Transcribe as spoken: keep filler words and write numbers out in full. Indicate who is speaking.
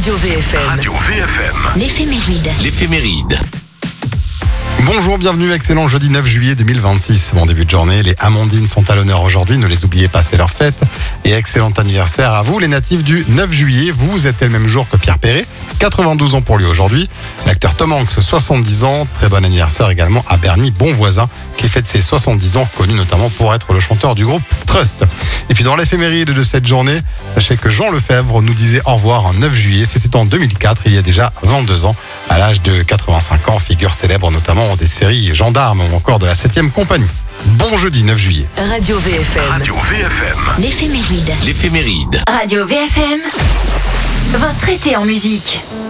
Speaker 1: Radio V F M.
Speaker 2: Radio V F M.
Speaker 3: L'éphéméride.
Speaker 4: L'éphéméride.
Speaker 5: Bonjour, bienvenue, excellent jeudi neuf juillet deux mille vingt-six. Bon début de journée, les Amandines sont à l'honneur aujourd'hui, ne les oubliez pas, c'est leur fête. Et excellent anniversaire à vous, les natifs du neuf juillet. Vous êtes le même jour que Pierre Perret, quatre-vingt-douze ans pour lui aujourd'hui. L'acteur Tom Hanks, soixante-dix ans. Très bon anniversaire également à Bernie Bonvoisin, qui fête ses soixante-dix ans, connu notamment pour être le chanteur du groupe Trust. Et puis dans l'éphéméride de cette journée, sachez que Jean Lefebvre nous disait au revoir un neuf juillet. C'était en deux mille quatre, il y a déjà vingt-deux ans, à l'âge de quatre-vingt-cinq ans, figure célèbre notamment des séries Gendarmes ou encore de la septième compagnie. Bon jeudi neuf juillet.
Speaker 1: Radio V F M.
Speaker 2: Radio V F M.
Speaker 3: L'éphéméride.
Speaker 4: L'éphéméride.
Speaker 3: Radio V F M. Votre été en musique.